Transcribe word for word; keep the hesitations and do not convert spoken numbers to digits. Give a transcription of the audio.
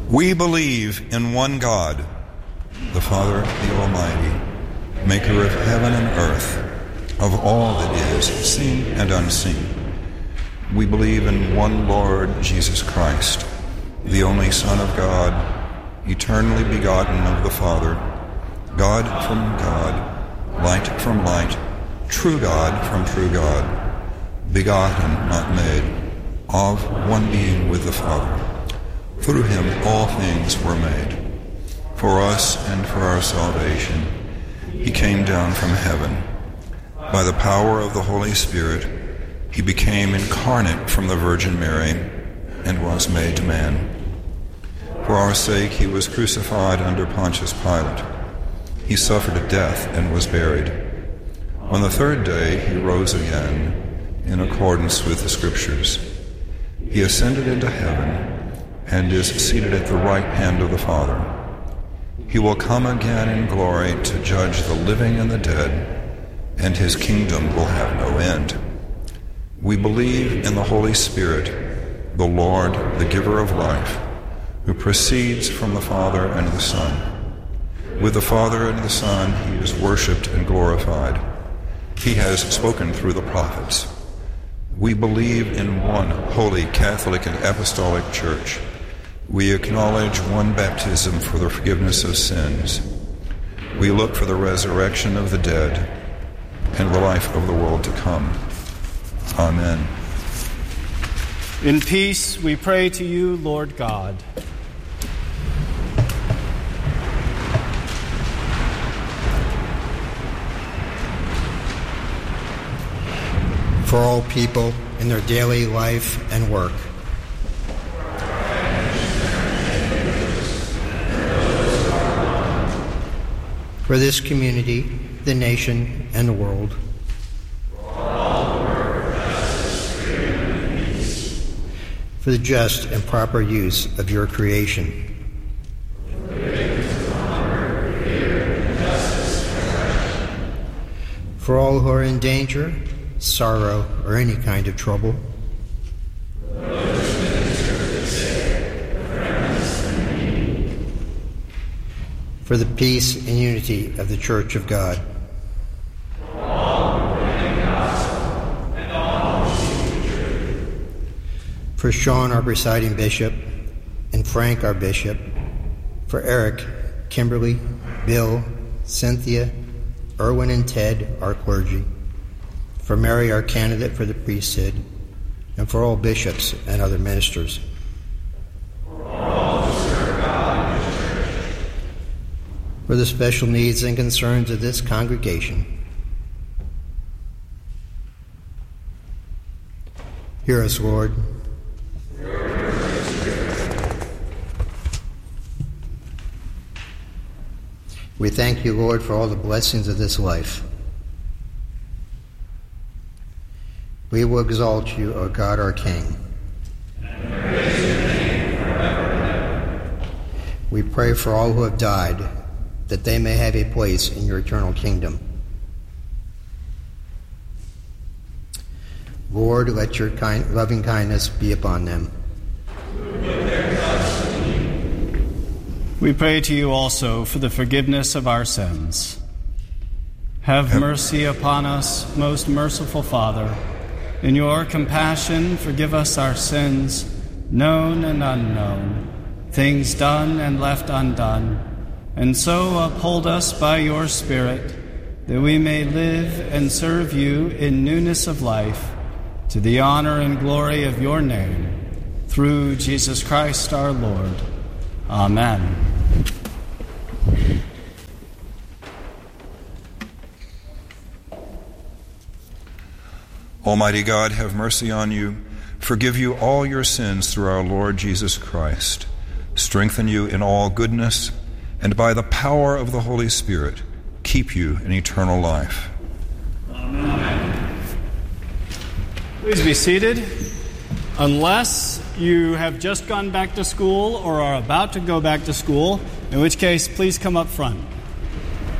We believe in one God, the Father, the Almighty, maker of heaven and earth, of all that is, seen and unseen. We believe in one Lord Jesus Christ, the only Son of God, eternally begotten of the Father, God from God, light from light, true God from true God, begotten, not made, of one being with the Father. Through him all things were made. For us and for our salvation, he came down from heaven. By the power of the Holy Spirit, he became incarnate from the Virgin Mary and was made man. For our sake he was crucified under Pontius Pilate. He suffered a death and was buried. On the third day he rose again in accordance with the Scriptures. He ascended into heaven and is seated at the right hand of the Father. He will come again in glory to judge the living and the dead, and his kingdom will have no end. We believe in the Holy Spirit, the Lord, the giver of life, who proceeds from the Father and the Son. With the Father and the Son he is worshipped and glorified. He has spoken through the prophets. We believe in one holy Catholic and Apostolic Church. We acknowledge one baptism for the forgiveness of sins. We look for the resurrection of the dead and the life of the world to come. Amen. In peace we pray to you, Lord God. For all people in their daily life and work. For this community, the nation, and the world. For the just and proper use of your creation. For all who are in danger, sorrow, or any kind of trouble. For the peace and unity of the Church of God. For Sean, our presiding bishop, and Frank, our bishop. For Eric, Kimberly, Bill, Cynthia, Erwin, and Ted, our clergy. For Mary, our candidate for the priesthood, and for all bishops and other ministers. For all who serve God and His Church. For the special needs and concerns of this congregation. Hear us, Lord. We thank you, Lord, for all the blessings of this life. We will exalt you, O God, our King. And praise your name forever and ever. We pray for all who have died, that they may have a place in your eternal kingdom. Lord, let your kind, loving kindness be upon them. We pray to you also for the forgiveness of our sins. Have mercy upon us, most merciful Father. In your compassion, forgive us our sins, known and unknown, things done and left undone, and so uphold us by your Spirit, that we may live and serve you in newness of life, to the honor and glory of your name, through Jesus Christ our Lord. Amen. Almighty God, have mercy on you, forgive you all your sins through our Lord Jesus Christ, strengthen you in all goodness, and by the power of the Holy Spirit, keep you in eternal life. Amen. Please be seated. Unless you have just gone back to school or are about to go back to school, in which case, please come up front.